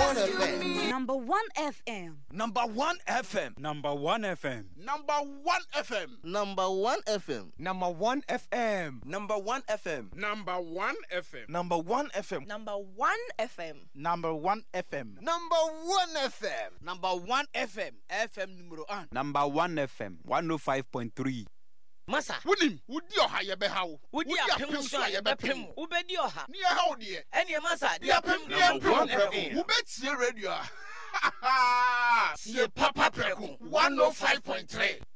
one FM. Number 1 FM. Number 1 FM. Number 1 FM. Number 1 FM. Number 1 FM. Number 1 FM. Number 1 FM. Number 1 FM. Number 1 FM. Number 1 FM. Number 1 FM. Number 1 FM. Number 1 FM. FM numero 1. Number 1 FM. 105.3. Masa. Wunim, wudi oha ye be hawo. Wudi apem so ye be pem. Wo be di oha. Ni hawo de. Ene masa, di apem. Number 1 FM. Wo be tie radio. Sie papa preku 105.3.